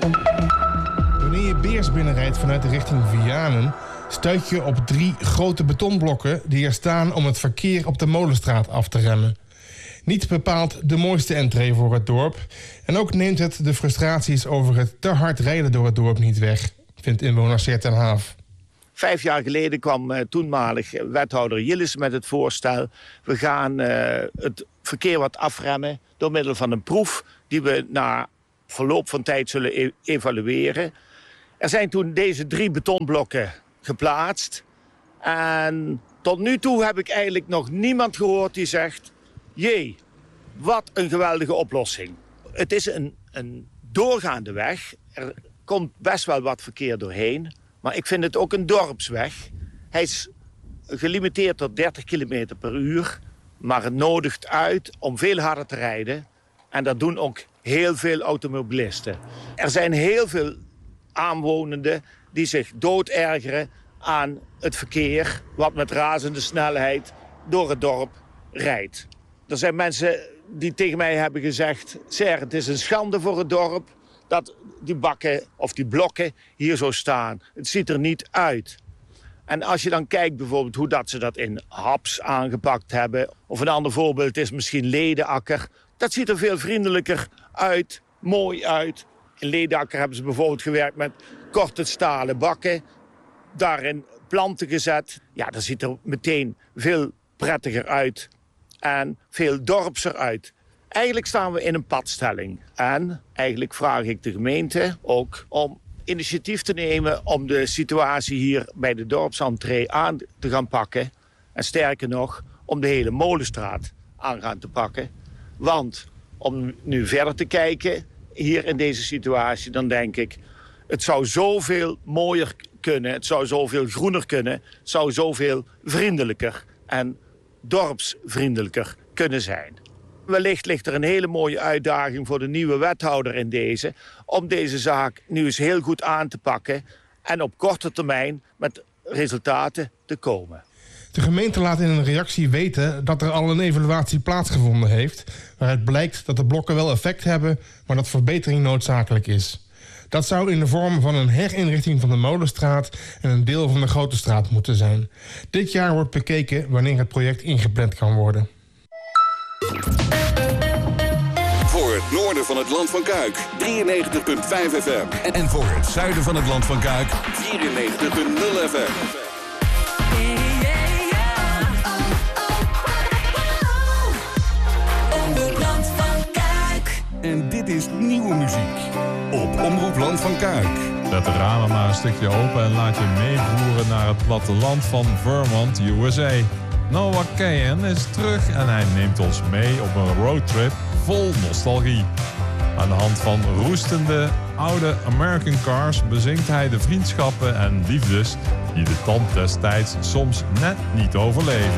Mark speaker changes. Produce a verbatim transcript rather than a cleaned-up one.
Speaker 1: Wanneer je Beers binnenrijdt vanuit de richting Vianen, stuit je op drie grote betonblokken die er staan om het verkeer op de Molenstraat af te remmen. Niet bepaald de mooiste entree voor het dorp. En ook neemt het de frustraties over het te hard rijden door het dorp niet weg, vindt inwoner Seert ten Haaf.
Speaker 2: Vijf jaar geleden kwam uh, toenmalig wethouder Jillis met het voorstel. We gaan uh, het verkeer wat afremmen door middel van een proef die we na verloop van tijd zullen e- evalueren. Er zijn toen deze drie betonblokken geplaatst. En tot nu toe heb ik eigenlijk nog niemand gehoord die zegt: jee, wat een geweldige oplossing. Het is een, een doorgaande weg. Er komt best wel wat verkeer doorheen. Maar ik vind het ook een dorpsweg. Hij is gelimiteerd tot dertig kilometer per uur. Maar het nodigt uit om veel harder te rijden. En dat doen ook heel veel automobilisten. Er zijn heel veel aanwonenden die zich doodergeren aan het verkeer wat met razende snelheid door het dorp rijdt. Er zijn mensen die tegen mij hebben gezegd: Ser, het is een schande voor het dorp dat die bakken of die blokken hier zo staan. Het ziet er niet uit. En als je dan kijkt bijvoorbeeld hoe dat ze dat in Haps aangepakt hebben, of een ander voorbeeld is misschien Ledenakker. Dat ziet er veel vriendelijker uit, mooi uit. In Ledenakker hebben ze bijvoorbeeld gewerkt met korte stalen bakken, daarin planten gezet. Ja, dat ziet er meteen veel prettiger uit en veel dorpser uit. Eigenlijk staan we in een padstelling. En eigenlijk vraag ik de gemeente ook om initiatief te nemen om de situatie hier bij de dorpsentree aan te gaan pakken. En sterker nog, om de hele Molenstraat aan gaan te pakken. Want om nu verder te kijken hier in deze situatie, dan denk ik: het zou zoveel mooier kunnen, het zou zoveel groener kunnen, het zou zoveel vriendelijker en dorpsvriendelijker kunnen zijn. Wellicht ligt er een hele mooie uitdaging voor de nieuwe wethouder in deze, om deze zaak nu eens heel goed aan te pakken en op korte termijn met resultaten te komen.
Speaker 1: De gemeente laat in een reactie weten dat er al een evaluatie plaatsgevonden heeft, waaruit blijkt dat de blokken wel effect hebben, maar dat verbetering noodzakelijk is. Dat zou in de vorm van een herinrichting van de Molenstraat en een deel van de Grote Straat moeten zijn. Dit jaar wordt bekeken wanneer het project ingepland kan worden.
Speaker 3: Voor het noorden van het Land van Kuik, drieënnegentig komma vijf F M. En voor het zuiden van het Land van Kuik, vierennegentig komma nul F M.
Speaker 4: Omroep Land van Kuik.
Speaker 3: En dit is nieuwe muziek op Omroep Land van Kuik.
Speaker 5: Zet de ramen maar een stukje open en laat je meevoeren naar het platteland van Vermont, U S A. Noah Kahan is terug en hij neemt ons mee op een roadtrip vol nostalgie. Aan de hand van roestende oude American cars bezingt hij de vriendschappen en liefdes die de tand destijds soms net niet overleven.